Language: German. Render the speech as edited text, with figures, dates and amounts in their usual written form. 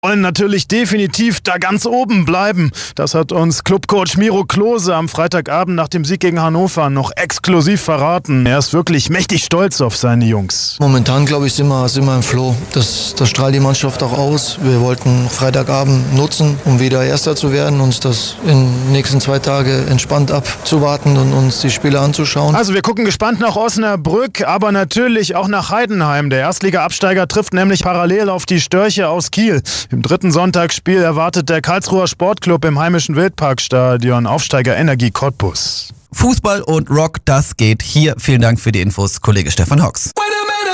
Wollen natürlich definitiv da ganz oben bleiben. Das hat uns Clubcoach Miro Klose am Freitagabend nach dem Sieg gegen Hannover noch exklusiv verraten. Er ist wirklich mächtig stolz auf seine Jungs. Momentan, glaube ich, sind wir im Flow. Das strahlt die Mannschaft auch aus. Wir wollten Freitagabend nutzen, um wieder Erster zu werden, uns das in den nächsten 2 Tagen entspannt abzuwarten und uns die Spiele anzuschauen. Also wir gucken gespannt nach Osnabrück, aber natürlich auch nach Heidenheim. Der Erstliga-Absteiger trifft nämlich parallel auf die Störche aus Kiel. Im 3. Sonntagsspiel erwartet der Karlsruher Sportclub im heimischen Wildparkstadion Aufsteiger Energie Cottbus. Fußball und Rock, das geht hier. Vielen Dank für die Infos, Kollege Stefan Hocks.